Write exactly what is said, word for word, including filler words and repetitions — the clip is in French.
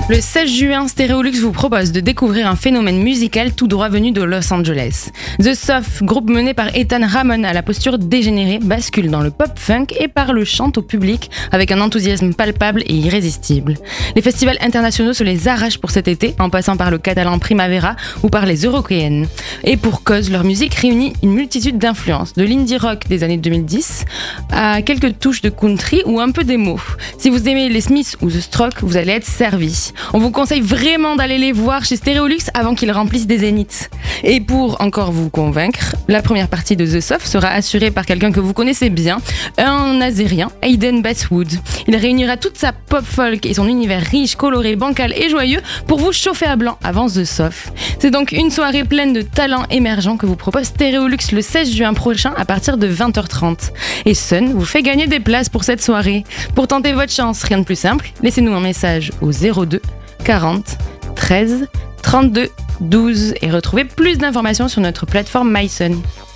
Le seize juin, Stereolux vous propose de découvrir un phénomène musical tout droit venu de Los Angeles. The Soft, groupe mené par Ethan Ramon à la posture dégénérée, bascule dans le pop-funk et parle chante au public avec un enthousiasme palpable et irrésistible. Les festivals internationaux se les arrachent pour cet été, en passant par le catalan Primavera ou par les Eurokéennes. Et pour cause, leur musique réunit une multitude d'influences, de l'indie rock des années deux mille dix à quelques touches de country ou un peu d'émo. Si vous aimez les Smiths ou The Strokes, vous allez être servi. On vous conseille vraiment d'aller les voir chez Stereolux avant qu'ils remplissent des zéniths. Et pour encore vous convaincre, la première partie de The Soft sera assurée par quelqu'un que vous connaissez bien, un Azérien, Hayden Basswood. Il réunira toute sa pop folk et son univers riche, coloré, bancal et joyeux pour vous chauffer à blanc avant The Soft. C'est donc une soirée pleine de talents émergents que vous propose Stereolux le seize juin prochain à partir de vingt heures trente. Et Sun vous fait gagner des places pour cette soirée. Pour tenter votre chance, rien de plus simple, laissez-nous un message au zéro deux quarante treize trente-deux douze et retrouvez plus d'informations sur notre plateforme MySun.